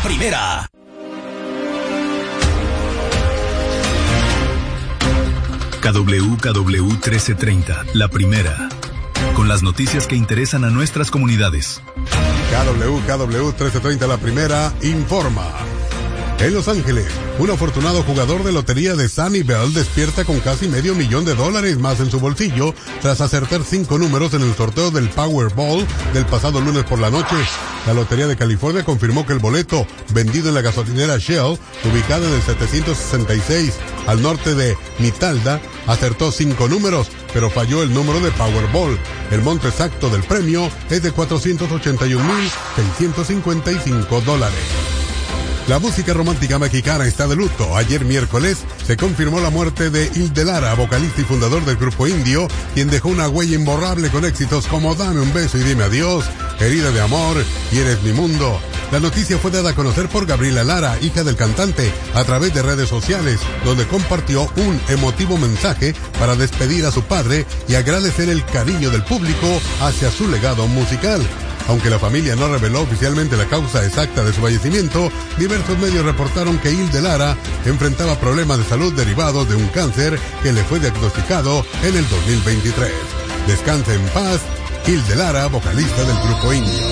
primera. KWKW 1330, la primera. Con las noticias que interesan a nuestras comunidades. KWKW 1330, la primera, informa. En Los Ángeles, un afortunado jugador de lotería de Sunnyvale despierta con casi $500,000 más en su bolsillo tras acertar 5 números en el sorteo del Powerball del pasado lunes por la noche. La Lotería de California confirmó que el boleto, vendido en la gasolinera Shell, ubicada en el 766 al norte de Nitalda, acertó 5 números, pero falló el número de Powerball. El monto exacto del premio es de $481,655. La música romántica mexicana está de luto. Ayer miércoles se confirmó la muerte de Hilde Lara, vocalista y fundador del grupo Indio, quien dejó una huella imborrable con éxitos como Dame un beso y dime adiós, Herida de amor y Eres mi mundo. La noticia fue dada a conocer por Gabriela Lara, hija del cantante, a través de redes sociales, donde compartió un emotivo mensaje para despedir a su padre y agradecer el cariño del público hacia su legado musical. Aunque la familia no reveló oficialmente la causa exacta de su fallecimiento, diversos medios reportaron que Hilde Lara enfrentaba problemas de salud derivados de un cáncer que le fue diagnosticado en el 2023. Descanse en paz, Hilde Lara, vocalista del grupo Indio.